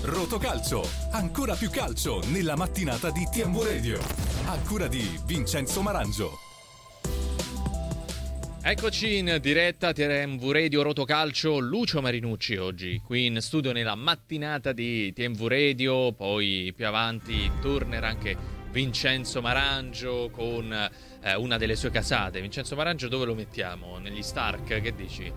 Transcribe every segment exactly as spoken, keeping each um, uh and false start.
Rotocalcio, ancora più calcio nella mattinata di T M V Radio. A cura di Vincenzo Marangio. Eccoci in diretta T M V Radio Rotocalcio, Lucio Marinucci oggi qui in studio nella mattinata di T M V Radio, poi più avanti tornerà anche Vincenzo Marangio con eh, una delle sue casate. Vincenzo Marangio dove lo mettiamo? Negli Stark, che dici?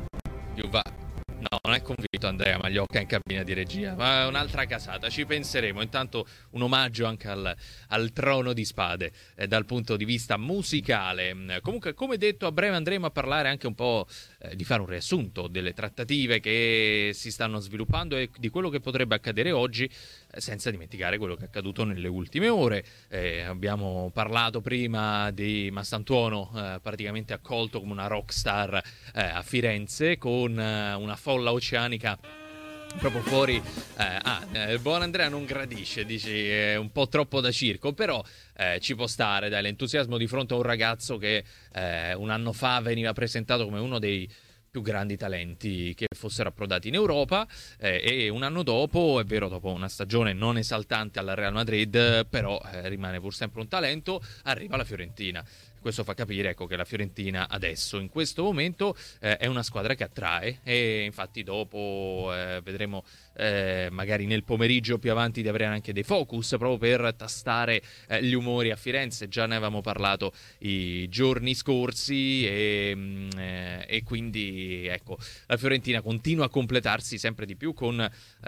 Più va. No, non è convinto Andrea Magliocca in cabina di regia, ma è un'altra casata, ci penseremo. Intanto un omaggio anche al, al Trono di Spade eh, dal punto di vista musicale. Comunque, come detto, a breve andremo a parlare anche un po' eh, di fare un riassunto delle trattative che si stanno sviluppando e di quello che potrebbe accadere oggi, eh, senza dimenticare quello che è accaduto nelle ultime ore. Eh, abbiamo parlato prima di Mastantuono, eh, praticamente accolto come una rockstar eh, a Firenze con eh, una folla oceanica proprio fuori. eh, ah, il buon Andrea non gradisce, dici è un po' troppo da circo, però eh, ci può stare, dai, l'entusiasmo di fronte a un ragazzo che eh, un anno fa veniva presentato come uno dei più grandi talenti che fossero approdati in Europa, eh, e un anno dopo, è vero, dopo una stagione non esaltante alla Real Madrid, però eh, rimane pur sempre un talento, arriva alla Fiorentina. Questo fa capire, ecco, che la Fiorentina adesso, in questo momento, eh, è una squadra che attrae, e infatti dopo eh, vedremo eh, magari nel pomeriggio più avanti di avere anche dei focus proprio per tastare eh, gli umori a Firenze. Già ne avevamo parlato i giorni scorsi e, eh, e quindi ecco, la Fiorentina continua a completarsi sempre di più con,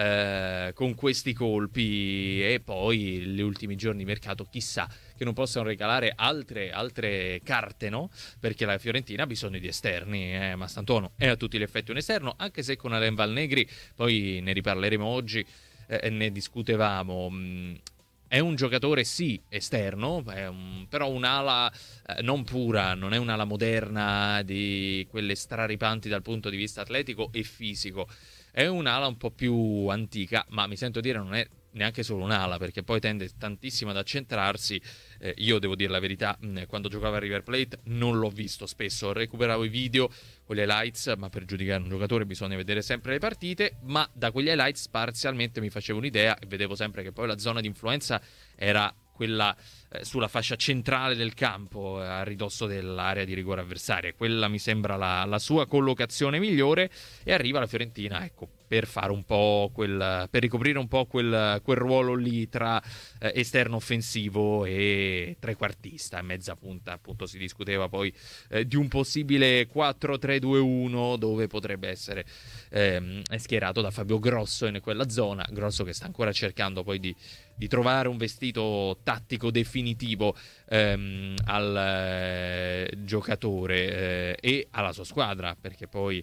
eh, con questi colpi, e poi gli ultimi giorni di mercato chissà che non possano regalare altre, altre carte, no? Perché la Fiorentina ha bisogno di esterni, eh? Mastantuono è a tutti gli effetti un esterno, anche se con Alain Valnegri, poi ne riparleremo oggi, eh, ne discutevamo. Mh, È un giocatore sì esterno, è un, però un'ala eh, non pura, non è un'ala moderna di quelle straripanti dal punto di vista atletico e fisico. È un'ala un po' più antica, ma mi sento dire non è neanche solo un'ala, perché poi tende tantissimo ad accentrarsi. Eh, io devo dire la verità, mh, quando giocava a River Plate non l'ho visto spesso, recuperavo i video con gli highlights, ma per giudicare un giocatore bisogna vedere sempre le partite, ma da quegli highlights parzialmente mi facevo un'idea e vedevo sempre che poi la zona di influenza era quella eh, sulla fascia centrale del campo, eh, a ridosso dell'area di rigore avversaria. Quella mi sembra la, la sua collocazione migliore, e arriva la Fiorentina, ecco, per fare un po' quel, per ricoprire un po' quel, quel ruolo lì tra eh, esterno offensivo e trequartista, mezza punta. Appunto si discuteva poi eh, di un possibile quattro tre due uno dove potrebbe essere ehm, schierato da Fabio Grosso in quella zona. Grosso che sta ancora cercando poi di, di trovare un vestito tattico definitivo ehm, al eh, giocatore eh, e alla sua squadra, perché poi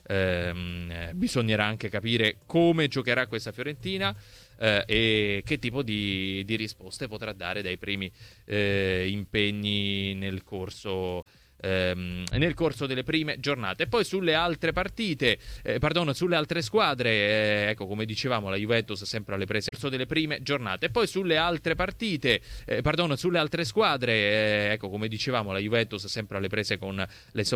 ehm, bisognerà anche capire come giocherà questa Fiorentina eh, e che tipo di, di risposte potrà dare dai primi eh, impegni nel corso Ehm, nel corso delle prime giornate. E poi sulle altre partite, eh, perdono, sulle altre squadre, eh, ecco, come dicevamo, la Juventus sempre alle prese nel corso delle prime giornate. E poi sulle altre partite, eh, perdono, sulle altre squadre, eh, ecco, come dicevamo, la Juventus sempre alle prese con le